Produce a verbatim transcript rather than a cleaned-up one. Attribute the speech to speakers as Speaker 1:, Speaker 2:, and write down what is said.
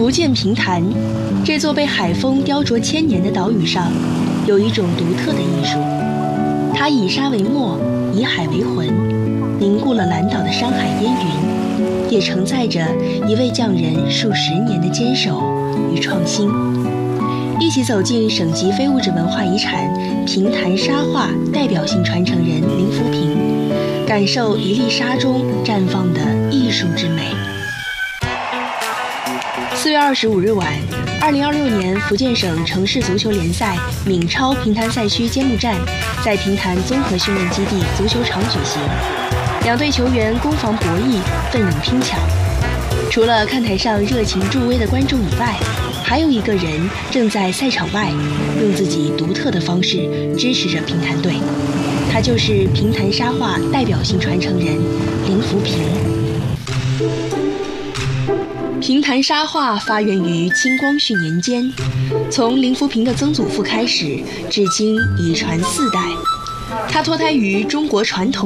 Speaker 1: 福建平潭，这座被海风雕琢千年的岛屿上，有一种独特的艺术。它以沙为墨，以海为魂，凝固了蓝岛的山海烟云，也承载着一位匠人数十年的坚守与创新。一起走进省级非物质文化遗产平潭沙画代表性传承人林福平，感受一粒沙中绽放的艺术之美。四月二十五日晚，二零二六年福建省城市足球联赛闽超平潭赛区揭幕战在平潭综合训练基地足球场举行，两队球员攻防博弈，奋勇拼抢。除了看台上热情助威的观众以外，还有一个人正在赛场外用自己独特的方式支持着平潭队，他就是平潭沙画代表性传承人林福平。平潭沙画发源于清光绪年间，从林福平的曾祖父开始，至今已传四代。它脱胎于中国传统